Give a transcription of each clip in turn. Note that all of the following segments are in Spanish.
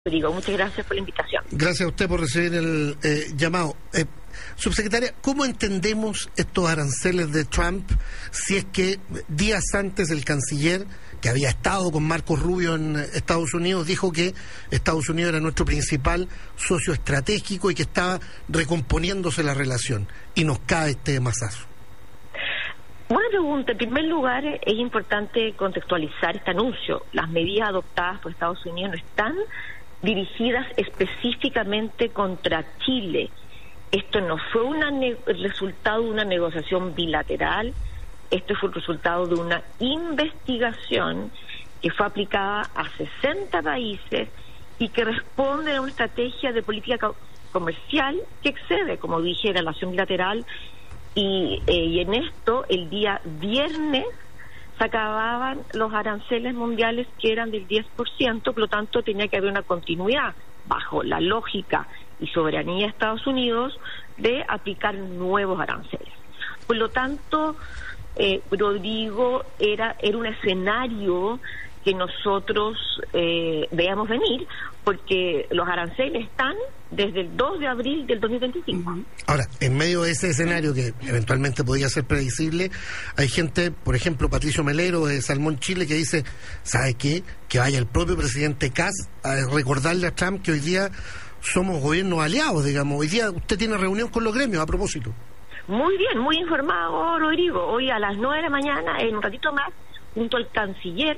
Rodrigo, muchas gracias por la invitación. Gracias a usted por recibir el llamado. Subsecretaria, ¿cómo entendemos estos aranceles de Trump si es que días antes el canciller, que había estado con Marco Rubio en Estados Unidos, dijo que Estados Unidos era nuestro principal socio estratégico y que estaba recomponiéndose la relación, y nos cae este mazazo? Buena pregunta. En primer lugar, es importante contextualizar este anuncio. Las medidas adoptadas por Estados Unidos no están dirigidas específicamente contra Chile. Esto no fue el resultado de una negociación bilateral, esto fue el resultado de una investigación que fue aplicada a 60 países y que responde a una estrategia de política comercial que excede, como dije, la relación bilateral, y en esto, el día viernes, se acababan los aranceles mundiales que eran del 10%, por lo tanto tenía que haber una continuidad bajo la lógica y soberanía de Estados Unidos de aplicar nuevos aranceles. Por lo tanto, Rodrigo, era un escenario que nosotros veíamos venir, porque los aranceles están desde el 2 de abril del 2025. Ahora, en medio de ese escenario que eventualmente podía ser predecible, hay gente, por ejemplo, Patricio Melero de Salmón Chile, que dice, ¿sabe qué? Que vaya el propio presidente Kass a recordarle a Trump que hoy día somos gobiernos aliados, digamos. Hoy día usted tiene reunión con los gremios, a propósito. Muy bien, muy informado, Rodrigo. Hoy a las 9 de la mañana, en un ratito más, junto al canciller,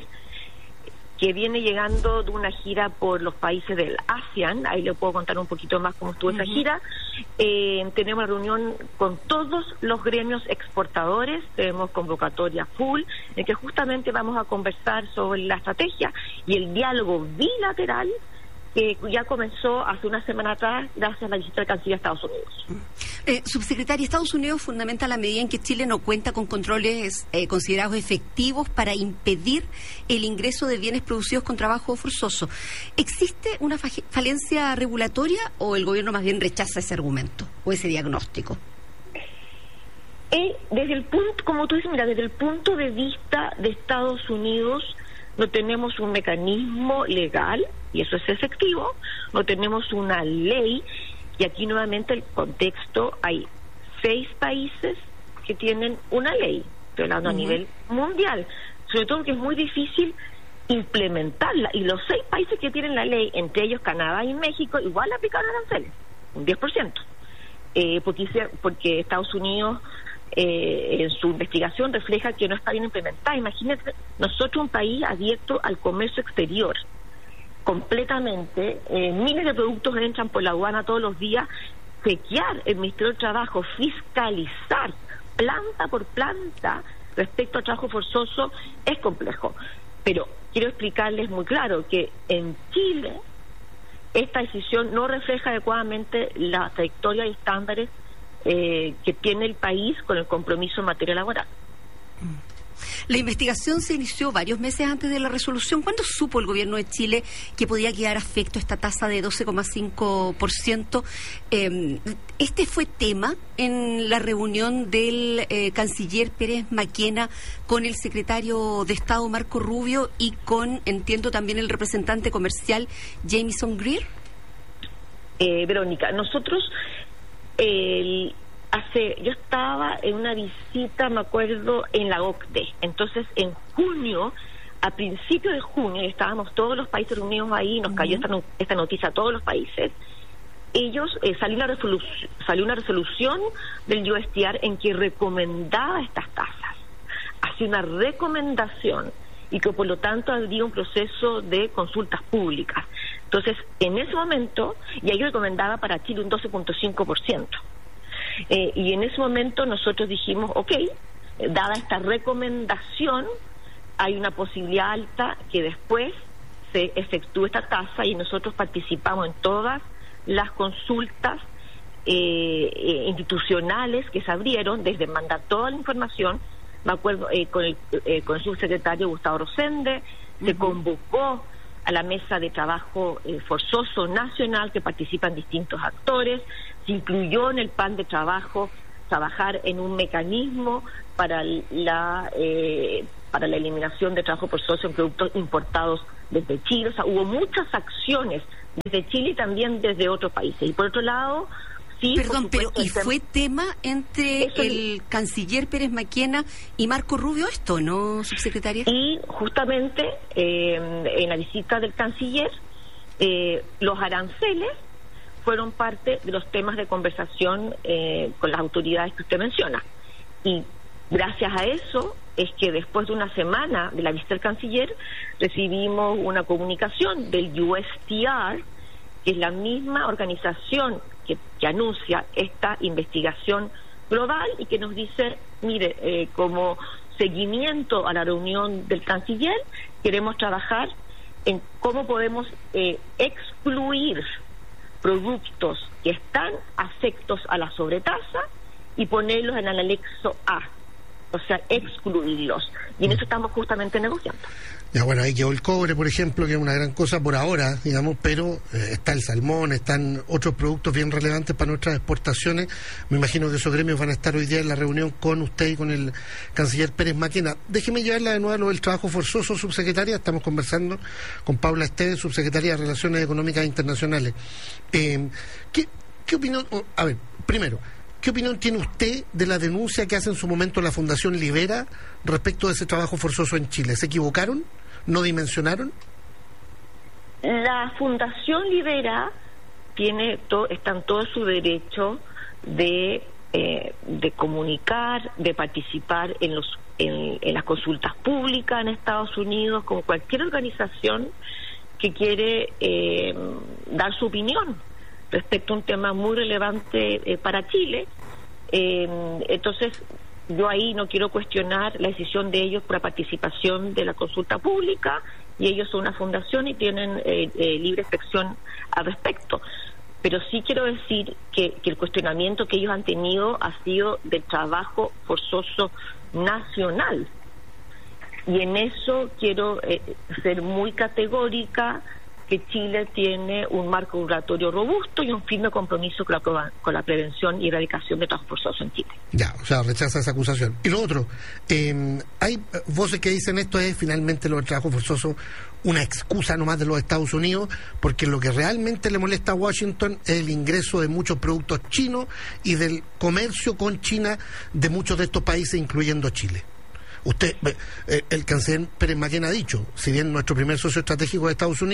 que viene llegando de una gira por los países del ASEAN, ahí le puedo contar un poquito más cómo estuvo esa gira. Tenemos una reunión con todos los gremios exportadores, tenemos convocatoria full, en que justamente vamos a conversar sobre la estrategia y el diálogo bilateral que ya comenzó hace una semana atrás gracias a la visita del canciller a Estados Unidos. Subsecretaria, Estados Unidos fundamenta la medida en que Chile no cuenta con controles considerados efectivos para impedir el ingreso de bienes producidos con trabajo forzoso. ¿Existe una falencia regulatoria o el gobierno más bien rechaza ese argumento o ese diagnóstico? Desde el punto, como tú dices, mira, desde el punto de vista de Estados Unidos, no tenemos un mecanismo legal, y eso es efectivo, no tenemos una ley, y aquí nuevamente el contexto, hay 6 países que tienen una ley, estoy hablando a nivel mundial, sobre todo que es muy difícil implementarla, y los 6 países que tienen la ley, entre ellos Canadá y México, igual aplicaron aranceles, un 10%, porque Estados Unidos en su investigación refleja que no está bien implementada. Imagínate, nosotros un país abierto al comercio exterior completamente, miles de productos entran por la aduana todos los días, chequear el Ministerio del Trabajo, fiscalizar planta por planta respecto al trabajo forzoso es complejo. Pero quiero explicarles muy claro que en Chile esta decisión no refleja adecuadamente la trayectoria y estándares que tiene el país con el compromiso en materia laboral. La investigación se inició varios meses antes de la resolución. ¿Cuándo supo el gobierno de Chile que podía quedar afecto esta tasa de 12,5%? ¿Este fue tema en la reunión del canciller Pérez Maquena con el secretario de Estado Marco Rubio y con, entiendo, también el representante comercial Jamieson Greer? Verónica, nosotros... yo estaba en una visita, me acuerdo, en la OCDE. Entonces, en junio, a principios de junio, estábamos todos los países reunidos ahí, nos cayó esta noticia a todos los países. Ellos, salió una resolución del USTR en que recomendaba estas tasas. Hacía una recomendación y que por lo tanto habría un proceso de consultas públicas. Entonces, en ese momento, y ahí recomendaba para Chile un 12,5%. Y en ese momento nosotros dijimos, ok, dada esta recomendación, hay una posibilidad alta que después se efectúe esta tasa, y nosotros participamos en todas las consultas institucionales que se abrieron, desde mandar toda la información. Me acuerdo con el subsecretario Gustavo Rosende, se convocó a la mesa de trabajo forzoso nacional, que participan distintos actores, se incluyó en el plan de trabajo trabajar en un mecanismo para la eliminación de trabajo forzoso en productos importados desde Chile. O sea, hubo muchas acciones desde Chile y también desde otros países. Y por otro lado, sí... Perdón, pero ¿y supuesto, fue tema entre el canciller Pérez Maquena y Marco Rubio esto, no, subsecretaria? Y justamente en la visita del canciller, los aranceles fueron parte de los temas de conversación con las autoridades que usted menciona. Y gracias a eso es que después de una semana de la visita del canciller recibimos una comunicación del USTR, que es la misma organización que anuncia esta investigación global y que nos dice, mire, como seguimiento a la reunión del canciller, queremos trabajar en cómo podemos excluir productos que están afectos a la sobretasa y ponerlos en el anexo A, o sea, excluirlos. Y en eso estamos justamente negociando. Ya, bueno, ahí quedó el cobre, por ejemplo, que es una gran cosa por ahora, digamos, pero está el salmón, están otros productos bien relevantes para nuestras exportaciones. Me imagino que esos gremios van a estar hoy día en la reunión con usted y con el canciller Pérez Maquena. Déjeme llevarla de nuevo a lo del trabajo forzoso, subsecretaria. Estamos conversando con Paula Esteves, subsecretaria de Relaciones Económicas Internacionales. ¿Qué opinión? A ver, primero, ¿qué opinión tiene usted de la denuncia que hace en su momento la Fundación Libera respecto de ese trabajo forzoso en Chile? ¿Se equivocaron? ¿No dimensionaron? La Fundación Libera está en todo su derecho de comunicar, de participar en las consultas públicas en Estados Unidos, como cualquier organización que quiere dar su opinión respecto a un tema muy relevante para Chile. Entonces, yo ahí no quiero cuestionar la decisión de ellos por la participación de la consulta pública, y ellos son una fundación y tienen libre expresión al respecto. Pero sí quiero decir que el cuestionamiento que ellos han tenido ha sido del trabajo forzoso nacional. Y en eso quiero ser muy categórica, que Chile tiene un marco regulatorio robusto y un firme compromiso con la prevención y erradicación de trabajo forzoso en Chile. Ya, o sea, rechaza esa acusación. Y lo otro, hay voces que dicen esto es finalmente lo del trabajo forzoso una excusa nomás de los Estados Unidos, porque lo que realmente le molesta a Washington es el ingreso de muchos productos chinos y del comercio con China de muchos de estos países, incluyendo Chile. El canciller Pérez Maquena ha dicho, si bien nuestro primer socio estratégico de Estados Unidos,